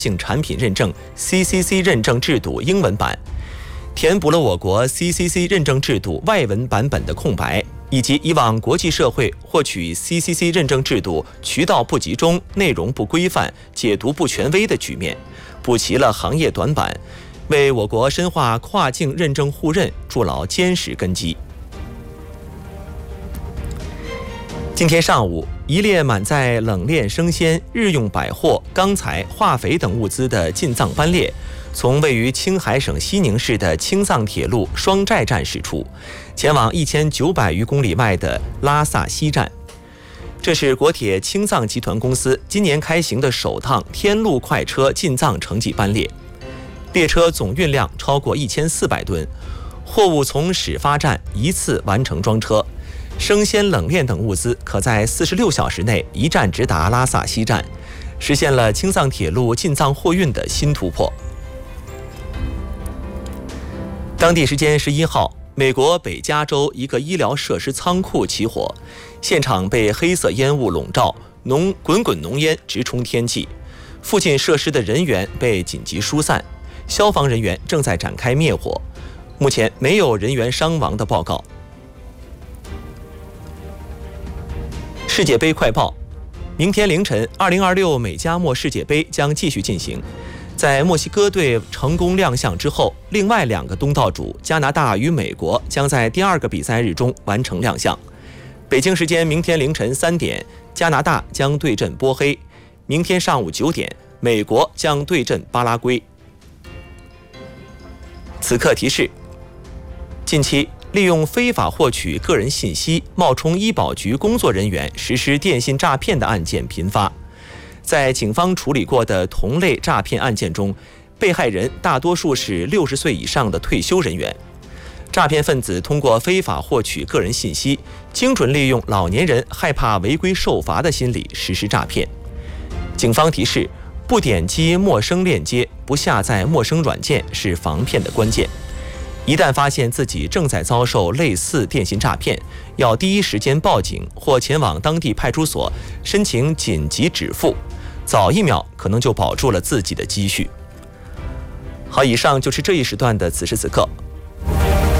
性产品认证 CCC 认证制度英文版，填补了我国 CCC 认证制度外文版本的空白，以及以往国际社会获取 CCC 认证制度渠道不集中、内容不规范、解读不权威的局面，补齐了行业短板，为我国深化跨境认证互认筑牢坚实根基。今天上午，一列满载冷链生鲜、日用百货、钢材、化肥等物资的进藏班列，从位于青海省西宁市的青藏铁路双寨站驶出，前往1900余公里外的拉萨西站。这是国铁青藏集团公司今年开行的首趟天路快车进藏城际班列，列车总运量超过1400吨，货物从始发站一次完成装车。生鲜、冷链等物资可在46小时内一站直达拉萨西站，实现了青藏铁路进藏货运的新突破。当地时间11号，美国北加州一个医疗设施仓库起火，现场被黑色烟雾笼罩，滚滚浓烟直冲天际，附近设施的人员被紧急疏散，消防人员正在展开灭火，目前没有人员伤亡的报告。世界杯快报：明天凌晨，2026美加墨世界杯将继续进行。在墨西哥队成功亮相之后，另外2个东道主加拿大与美国将在第2个比赛日中完成亮相。北京时间明天凌晨3点，加拿大将对阵波黑；明天上午9点，美国将对阵巴拉圭。此刻提示：近期利用非法获取个人信息、冒充医保局工作人员实施电信诈骗的案件频发。在警方处理过的同类诈骗案件中，被害人大多数是60岁以上的退休人员。诈骗分子通过非法获取个人信息，精准利用老年人害怕违规受罚的心理实施诈骗。警方提示：不点击陌生链接，不下载陌生软件是防骗的关键。一旦发现自己正在遭受类似电信诈骗，要第一时间报警或前往当地派出所申请紧急止付，早1秒可能就保住了自己的积蓄。好，以上就是这一时段的此时此刻，